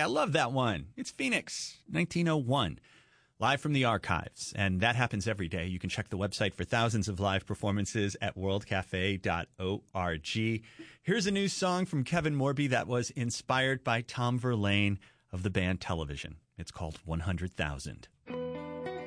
I love that one. It's Phoenix, 1901. Live from the archives, and that happens every day. You can check the website for thousands of live performances at worldcafe.org. Here's a new song from Kevin Morby that was inspired by Tom Verlaine of the band Television. It's called 100,000.